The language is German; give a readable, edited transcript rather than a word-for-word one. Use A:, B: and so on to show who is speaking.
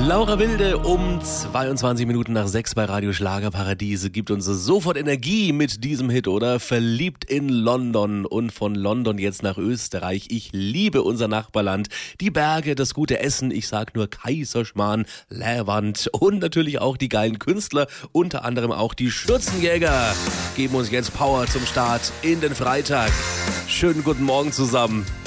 A: Laura Wilde um 22 Minuten nach 6 bei Radio Schlagerparadiese gibt uns sofort Energie mit diesem Hit, oder? Verliebt in London und von London jetzt nach Österreich. Ich liebe unser Nachbarland, die Berge, das gute Essen, ich sag nur Kaiserschmarrn, Leerwand und natürlich auch die geilen Künstler, unter anderem auch die Schürzenjäger, geben uns jetzt Power zum Start in den Freitag. Schönen guten Morgen zusammen.